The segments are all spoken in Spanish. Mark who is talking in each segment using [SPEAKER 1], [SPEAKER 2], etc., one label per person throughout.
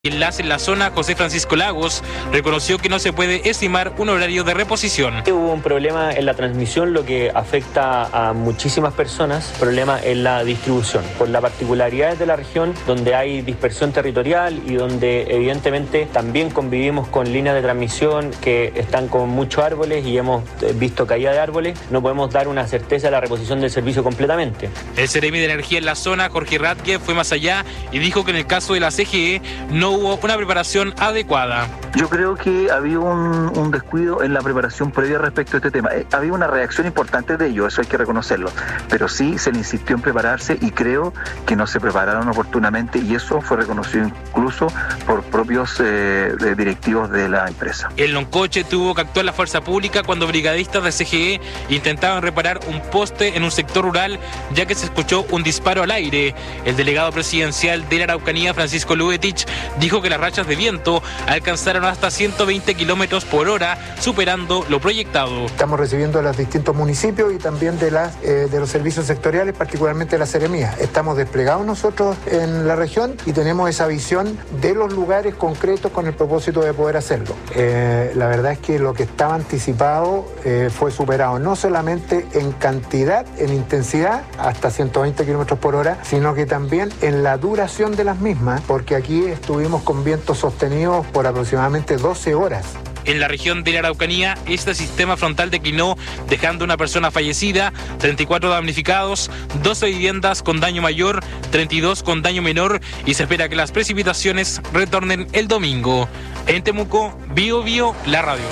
[SPEAKER 1] Enlace en la zona, José Francisco Lagos, reconoció que no se puede estimar un horario de reposición.
[SPEAKER 2] Hubo un problema en la transmisión, lo que afecta a muchísimas personas, problema en la distribución, por las particularidades de la región, donde hay dispersión territorial y donde evidentemente también convivimos con líneas de transmisión que están con muchos árboles y hemos visto caída de árboles, no podemos dar una certeza de la reposición del servicio completamente.
[SPEAKER 1] El Seremi de Energía en la zona, Jorge Ratke, fue más allá y dijo que en el caso de la CGE no hubo una preparación adecuada.
[SPEAKER 3] Yo creo que había un descuido en la preparación previa respecto a este tema. Había una reacción importante de ello, eso hay que reconocerlo, pero sí se le insistió en prepararse y creo que no se prepararon oportunamente y eso fue reconocido incluso por propios directivos de la empresa.
[SPEAKER 1] En Loncoche tuvo que actuar la fuerza pública cuando brigadistas de CGE intentaban reparar un poste en un sector rural, ya que se escuchó un disparo al aire. El delegado presidencial de la Araucanía, Francisco Lubetich, dijo que las rachas de viento alcanzaron hasta 120 kilómetros por hora, superando lo proyectado.
[SPEAKER 4] Estamos recibiendo de los distintos municipios y también de los servicios sectoriales, particularmente de la Seremía. Estamos desplegados nosotros en la región y tenemos esa visión de los lugares concretos con el propósito de poder hacerlo. La verdad es que lo que estaba anticipado fue superado, no solamente en cantidad, en intensidad, hasta 120 kilómetros por hora, sino que también en la duración de las mismas, porque aquí estuvimos con vientos sostenidos por aproximadamente 12 horas.
[SPEAKER 1] En la región de la Araucanía, este sistema frontal declinó, dejando una persona fallecida, 34 damnificados, 12 viviendas con daño mayor, 32 con daño menor y se espera que las precipitaciones retornen el domingo. En Temuco, Bio Bio, la radio.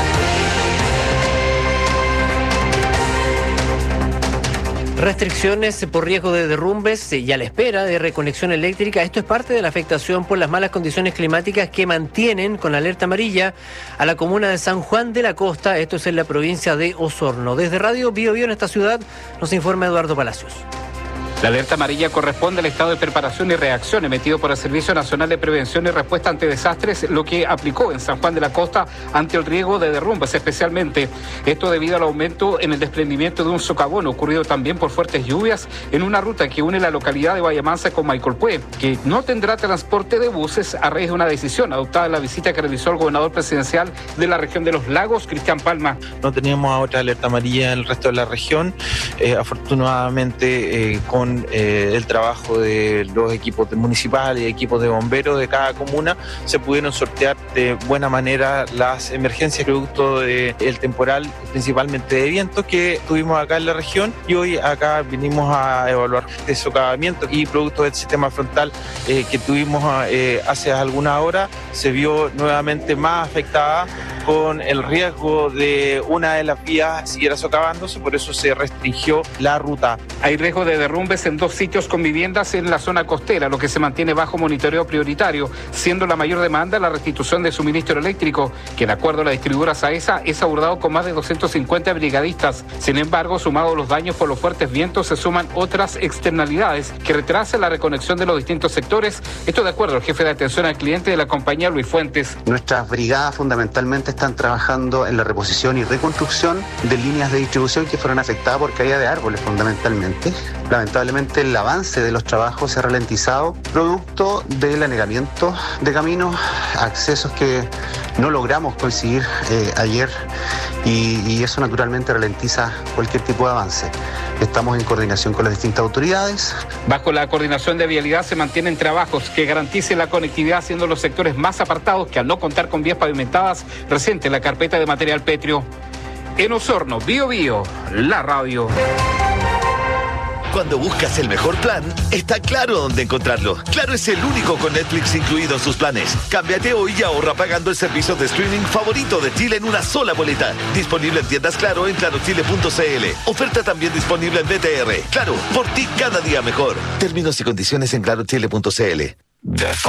[SPEAKER 5] Restricciones por riesgo de derrumbes y a la espera de reconexión eléctrica. Esto es parte de la afectación por las malas condiciones climáticas que mantienen con alerta amarilla a la comuna de San Juan de la Costa. Esto es en la provincia de Osorno. Desde Radio Bio Bio en esta ciudad nos informa Eduardo Palacios.
[SPEAKER 6] La alerta amarilla corresponde al estado de preparación y reacción emitido por el Servicio Nacional de Prevención y Respuesta ante Desastres, lo que aplicó en San Juan de la Costa ante el riesgo de derrumbes especialmente. Esto debido al aumento en el desprendimiento de un socavón ocurrido también por fuertes lluvias en una ruta que une la localidad de Vallamansa con Maicolpué, que no tendrá transporte de buses a raíz de una decisión adoptada en la visita que realizó el gobernador presidencial de la región de los Lagos, Cristian Palma.
[SPEAKER 7] No teníamos otra alerta amarilla en el resto de la región. Afortunadamente, con el trabajo de los equipos municipales y equipos de bomberos de cada comuna, se pudieron sortear de buena manera las emergencias producto del temporal, principalmente de viento, que tuvimos acá en la región, y hoy acá vinimos a evaluar este socavamiento y producto del sistema frontal que tuvimos hace algunas horas, se vio nuevamente más afectada con el riesgo de una de las vías siguiera socavándose, por eso se restringió la ruta.
[SPEAKER 6] Hay riesgo de derrumbes en 2 sitios con viviendas en la zona costera, lo que se mantiene bajo monitoreo prioritario, siendo la mayor demanda la restitución de suministro eléctrico, que de acuerdo a la distribuidora Saesa es abordado con más de 250 brigadistas. Sin embargo, sumados los daños por los fuertes vientos, se suman otras externalidades que retrasan la reconexión de los distintos sectores. Esto de acuerdo al jefe de atención al cliente de la compañía, Luis Fuentes.
[SPEAKER 8] Nuestras brigadas fundamentalmente están trabajando en la reposición y reconstrucción de líneas de distribución que fueron afectadas por caída de árboles fundamentalmente. Lamentablemente el avance de los trabajos se ha ralentizado producto del anegamiento de caminos, accesos que no logramos conseguir ayer y eso naturalmente ralentiza cualquier tipo de avance. Estamos en coordinación con las distintas autoridades.
[SPEAKER 6] Bajo la coordinación de vialidad se mantienen trabajos que garanticen la conectividad, siendo los sectores más apartados que al no contar con vías pavimentadas presente la carpeta de material pétreo. En Osorno, Bio Bio, la radio.
[SPEAKER 9] Cuando buscas el mejor plan, está Claro dónde encontrarlo. Claro es el único con Netflix incluido en sus planes. Cámbiate hoy y ahorra pagando el servicio de streaming favorito de Chile en una sola boleta. Disponible en tiendas Claro en clarochile.cl. Oferta también disponible en BTR. Claro, por ti cada día mejor. Términos y condiciones en clarochile.cl.